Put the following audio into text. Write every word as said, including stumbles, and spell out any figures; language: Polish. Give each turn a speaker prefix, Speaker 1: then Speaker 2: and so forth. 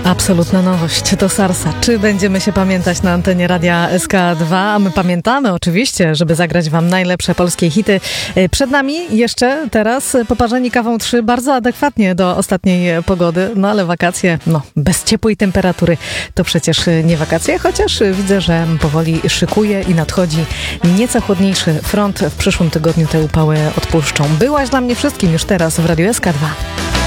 Speaker 1: Absolutna nowość, to Sarsa. Czy będziemy się pamiętać na antenie Radia S K dwa? A my pamiętamy oczywiście, żeby zagrać wam najlepsze polskie hity. Przed nami jeszcze teraz poparzeni kawą trzy, bardzo adekwatnie do ostatniej pogody, no ale wakacje, no bez ciepłej temperatury to przecież nie wakacje, chociaż widzę, że powoli szykuje i nadchodzi nieco chłodniejszy front. W przyszłym tygodniu te upały odpuszczą. Byłaś dla mnie wszystkim już teraz w Radiu S K dwa.